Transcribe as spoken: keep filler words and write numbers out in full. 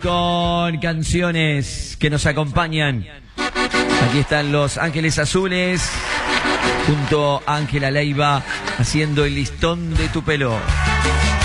Con canciones que nos acompañan. Aquí están Los Ángeles Azules junto a Ángela Leiva haciendo El listón de tu pelo.